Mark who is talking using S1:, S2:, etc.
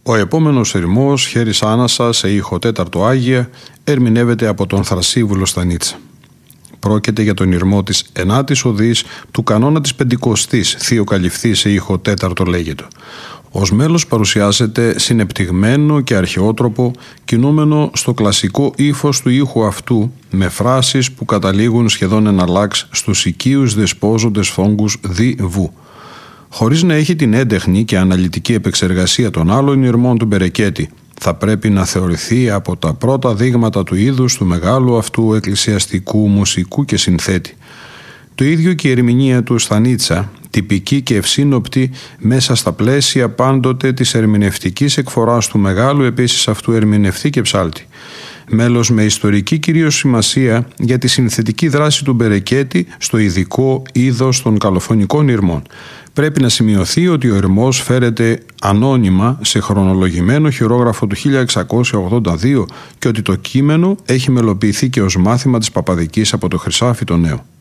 S1: Ο επόμενος ερημός, χέρις άνασα σε ήχο τέταρτο Άγια, ερμηνεύεται από τον Θρασίβουλο Στανίτσα. Πρόκειται για τον ηρμό της 9ης οδής του κανόνα της Πεντηκοστής, θείο καλυφθή σε ήχο τέταρτο λέγεται. Ως μέλος παρουσιάζεται συνεπτυγμένο και αρχαιότροπο, κινούμενο στο κλασικό ύφος του ήχου αυτού, με φράσεις που καταλήγουν σχεδόν εναλλάξ στους οικείους δεσπόζοντες φόγκους δι βου. Χωρίς να έχει την έντεχνη και αναλυτική επεξεργασία των άλλων ηρμών του Μπερεκέτη, θα πρέπει να θεωρηθεί από τα πρώτα δείγματα του είδους του μεγάλου αυτού εκκλησιαστικού, μουσικού και συνθέτη. Το ίδιο και η ερμηνεία του Στανίτσα, τυπική και ευσύνοπτη μέσα στα πλαίσια πάντοτε της ερμηνευτικής εκφοράς του μεγάλου επίσης αυτού ερμηνευτή και ψάλτη. Μέλος με ιστορική κυρίως σημασία για τη συνθετική δράση του Μπερεκέτη στο ειδικό είδος των καλοφωνικών ηρμών. Πρέπει να σημειωθεί ότι ο ηρμός φέρεται ανώνυμα σε χρονολογημένο χειρόγραφο του 1682 και ότι το κείμενο έχει μελοποιηθεί και ως μάθημα της Παπαδικής από το Χρυσάφι το Νέο.